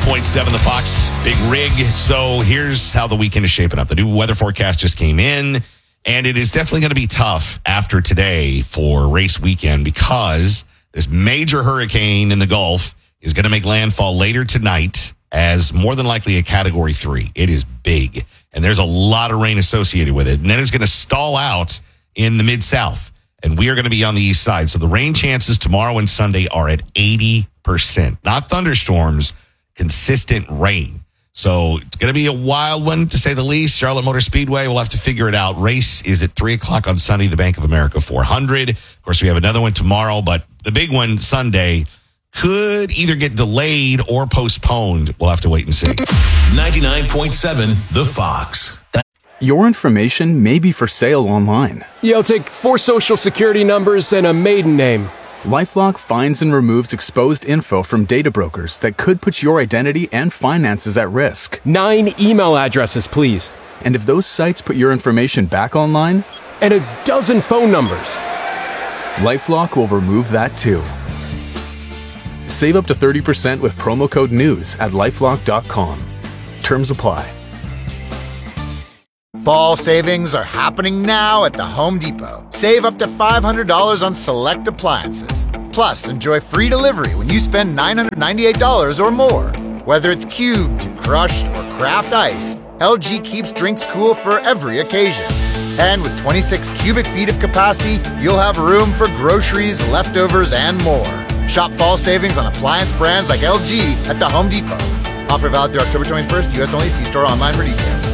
99.7 The Fox, Big Rig. So here's how the weekend is shaping up. The new weather forecast just came in, and it is definitely going to be tough after today for race weekend because this major hurricane in the Gulf is going to make landfall later tonight as more than likely a Category 3. It is big, and there's a lot of rain associated with it. And then it's going to stall out in the Mid-South, and we are going to be on the east side. So the rain chances tomorrow and Sunday are at 80%. Not thunderstorms, consistent rain. So it's going to be a wild one, to say the least. Charlotte Motor Speedway, we'll have to figure it out. Race is at 3 o'clock on Sunday, the Bank of America 400. Of course, we have another one tomorrow, but the big one Sunday could either get delayed or postponed. We'll have to wait and see. 99.7 The Fox. Your information may be for sale online. Yeah, I'll take 4 social security numbers and a maiden name. LifeLock finds and removes exposed info from data brokers that could put your identity and finances at risk. 9 email addresses, please. And if those sites put your information back online, and a dozen phone numbers. LifeLock will remove that too. Save up to 30% with promo code NEWS at lifelock.com. Terms apply. Fall savings are happening now at the Home Depot. Save up to $500 on select appliances. Plus, enjoy free delivery when you spend $998 or more. Whether it's cubed, crushed, or craft ice, LG keeps drinks cool for every occasion. And with 26 cubic feet of capacity, you'll have room for groceries, leftovers, and more. Shop fall savings on appliance brands like LG at the Home Depot. Offer valid through October 21st. U.S. only. See store online for details.